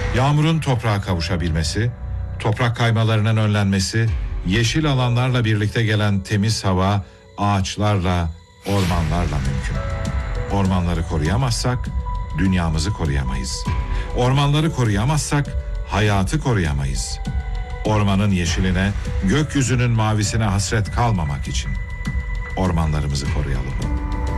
Yağmurun toprağa kavuşabilmesi, toprak kaymalarının önlenmesi, yeşil alanlarla birlikte gelen temiz hava, ağaçlarla, ormanlarla mümkün. Ormanları koruyamazsak dünyamızı koruyamayız. Ormanları koruyamazsak hayatı koruyamayız. Ormanın yeşiline, gökyüzünün mavisine hasret kalmamak için ormanlarımızı koruyalım.